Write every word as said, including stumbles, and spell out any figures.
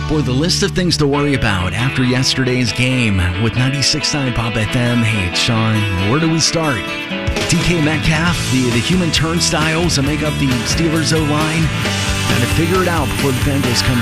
Boy, the list of things to worry about after yesterday's game with ninety-six point nine Pop F M. Hey, it's Sean. Where do we start? D K Metcalf, the, the human turnstiles that make up the Steelers O-line. Got to figure it out before the Bengals come